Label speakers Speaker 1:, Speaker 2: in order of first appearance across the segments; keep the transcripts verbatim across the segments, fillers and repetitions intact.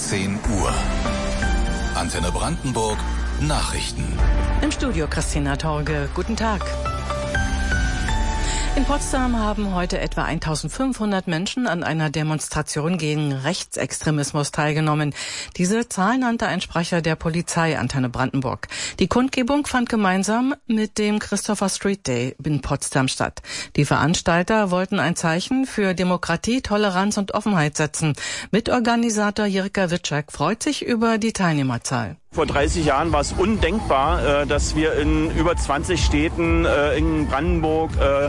Speaker 1: zehn Uhr. Antenne Brandenburg Nachrichten.
Speaker 2: Im Studio Christina Torge. Guten Tag. In Potsdam haben heute etwa eintausendfünfhundert Menschen an einer Demonstration gegen Rechtsextremismus teilgenommen. Diese Zahl nannte ein Sprecher der Polizei Antenne Brandenburg. Die Kundgebung fand gemeinsam mit dem Christopher Street Day in Potsdam statt. Die Veranstalter wollten ein Zeichen für Demokratie, Toleranz und Offenheit setzen. Mitorganisator Jirka Witschek freut sich über die Teilnehmerzahl.
Speaker 3: Vor dreißig Jahren war es undenkbar, dass wir in über zwanzig Städten in Brandenburg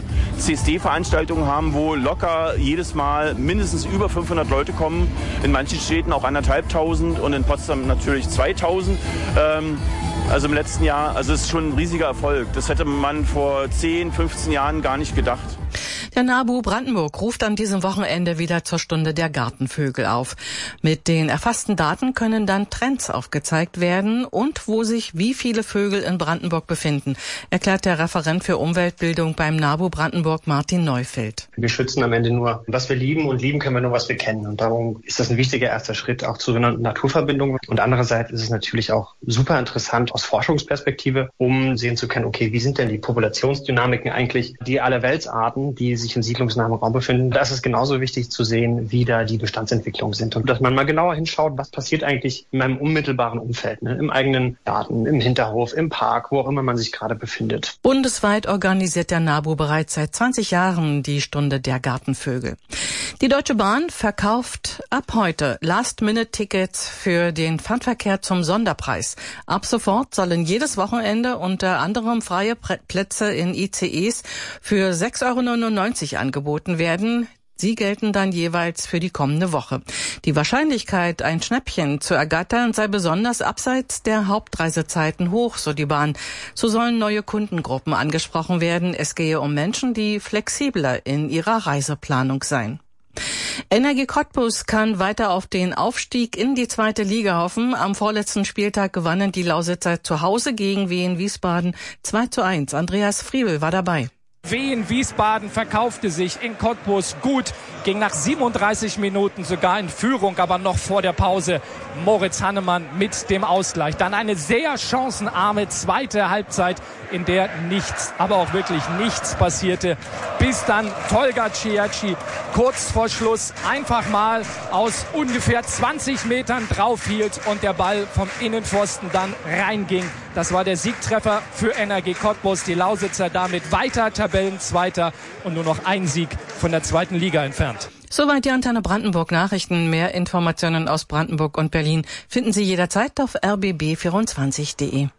Speaker 3: C S D-Veranstaltungen haben, wo locker jedes Mal mindestens über fünfhundert Leute kommen. In manchen Städten auch anderthalbtausend und in Potsdam natürlich zweitausend. Also im letzten Jahr, also es ist schon ein riesiger Erfolg. Das hätte man vor zehn, fünfzehn Jahren gar nicht gedacht.
Speaker 2: Der NABU Brandenburg ruft an diesem Wochenende wieder zur Stunde der Gartenvögel auf. Mit den erfassten Daten können dann Trends aufgezeigt werden und wo sich wie viele Vögel in Brandenburg befinden, erklärt der Referent für Umweltbildung beim NABU Brandenburg Martin Neufeld.
Speaker 4: Wir schützen am Ende nur, was wir lieben, und lieben können wir nur, was wir kennen. Und darum ist das ein wichtiger erster Schritt auch zu einer Naturverbindung. Und andererseits ist es natürlich auch super interessant aus Forschungsperspektive, um sehen zu können, okay, wie sind denn die Populationsdynamiken eigentlich, die allerweltsarten, die sich im siedlungsnahen Raum befinden. Das ist genauso wichtig zu sehen, wie da die Bestandsentwicklungen sind. Und dass man mal genauer hinschaut, was passiert eigentlich in meinem unmittelbaren Umfeld, ne? Im eigenen Garten, im Hinterhof, im Park, wo auch immer man sich gerade befindet.
Speaker 2: Bundesweit organisiert der NABU bereits seit zwanzig Jahren die Stunde der Gartenvögel. Die Deutsche Bahn verkauft ab heute Last-Minute-Tickets für den Fernverkehr zum Sonderpreis. Ab sofort sollen jedes Wochenende unter anderem freie Plätze in I C Es für sechs Euro neunundneunzig angeboten werden. Sie gelten dann jeweils für die kommende Woche. Die Wahrscheinlichkeit, ein Schnäppchen zu ergattern, sei besonders abseits der Hauptreisezeiten hoch, so die Bahn. So sollen neue Kundengruppen angesprochen werden. Es gehe um Menschen, die flexibler in ihrer Reiseplanung seien. Energie Cottbus kann weiter auf den Aufstieg in die zweite Liga hoffen. Am vorletzten Spieltag gewannen die Lausitzer zu Hause gegen Wien Wiesbaden zwei zu eins. Andreas Friebel war dabei.
Speaker 5: Wien Wiesbaden verkaufte sich in Cottbus gut, ging nach siebenunddreißig Minuten sogar in Führung, aber noch vor der Pause Moritz Hannemann mit dem Ausgleich. Dann eine sehr chancenarme zweite Halbzeit, in der nichts, aber auch wirklich nichts passierte, bis dann Tolga Ciacci kurz vor Schluss einfach mal aus ungefähr zwanzig Metern draufhielt und der Ball vom Innenpfosten dann reinging. Das war der Siegtreffer für Energie Cottbus. Die Lausitzer damit weiter Tabellenzweiter und nur noch ein Sieg von der zweiten Liga entfernt.
Speaker 2: Soweit die Antenne Brandenburg Nachrichten. Mehr Informationen aus Brandenburg und Berlin finden Sie jederzeit auf r b b vierundzwanzig punkt de.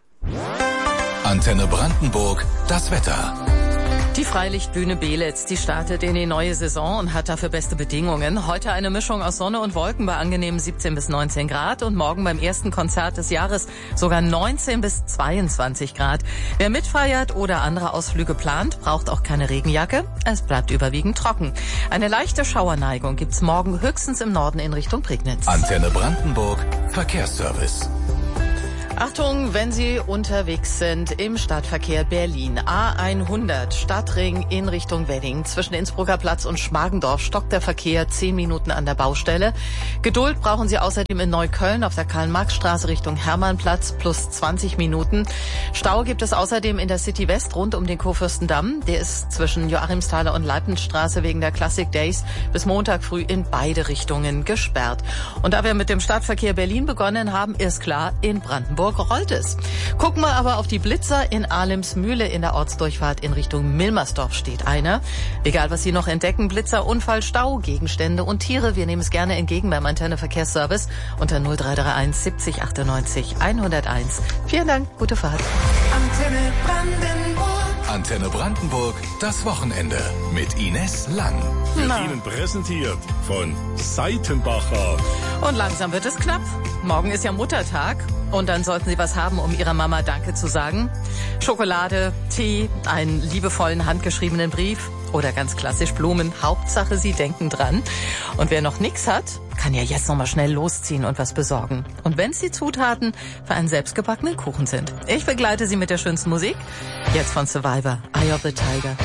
Speaker 1: Antenne Brandenburg, das Wetter.
Speaker 6: Die Freilichtbühne Belitz, die startet in die neue Saison und hat dafür beste Bedingungen. Heute eine Mischung aus Sonne und Wolken bei angenehmen siebzehn bis neunzehn Grad und morgen beim ersten Konzert des Jahres sogar neunzehn bis zweiundzwanzig Grad. Wer mitfeiert oder andere Ausflüge plant, braucht auch keine Regenjacke. Es bleibt überwiegend trocken. Eine leichte Schauerneigung gibt's morgen höchstens im Norden in Richtung Prignitz.
Speaker 1: Antenne Brandenburg, Verkehrsservice.
Speaker 6: Achtung, wenn Sie unterwegs sind im Stadtverkehr Berlin. A hundert, Stadtring in Richtung Wedding. Zwischen Innsbrucker Platz und Schmargendorf stockt der Verkehr zehn Minuten an der Baustelle. Geduld brauchen Sie außerdem in Neukölln auf der Karl-Marx-Straße Richtung Hermannplatz plus zwanzig Minuten. Stau gibt es außerdem in der City West rund um den Kurfürstendamm. Der ist zwischen Joachimsthaler und Leibnizstraße wegen der Classic Days bis Montag früh in beide Richtungen gesperrt. Und da wir mit dem Stadtverkehr Berlin begonnen haben, ist klar, in Brandenburg rollt es. Gucken wir aber auf die Blitzer. In Ahlemsmühle in der Ortsdurchfahrt in Richtung Milmersdorf steht einer. Egal, was Sie noch entdecken, Blitzer, Unfall, Stau, Gegenstände und Tiere, wir nehmen es gerne entgegen beim Antenne Verkehrsservice unter null drei drei eins siebzig achtundneunzig hunderteins. Vielen Dank, gute Fahrt.
Speaker 1: Antenne Brandenburg. Antenne Brandenburg, das Wochenende mit Ines Lang.
Speaker 7: Wird Ihnen präsentiert von Seitenbacher.
Speaker 6: Und langsam wird es knapp. Morgen ist ja Muttertag. Und dann sollten Sie was haben, um Ihrer Mama Danke zu sagen. Schokolade, Tee, einen liebevollen handgeschriebenen Brief oder ganz klassisch Blumen. Hauptsache, Sie denken dran. Und wer noch nichts hat, kann ja jetzt noch mal schnell losziehen und was besorgen. Und wenn es die Zutaten für einen selbstgebackenen Kuchen sind. Ich begleite Sie mit der schönsten Musik. Jetzt von Survivor, Eye of the Tiger.